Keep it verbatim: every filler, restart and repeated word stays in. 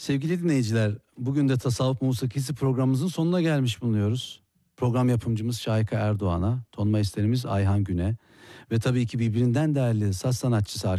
Sevgili dinleyiciler, bugün de Tasavvuf Musikisi programımızın sonuna gelmiş bulunuyoruz. Program yapımcımız Şahika Erdoğan'a, ton maisterimiz Ayhan Gün'e ve tabii ki birbirinden değerli saz sanatçısı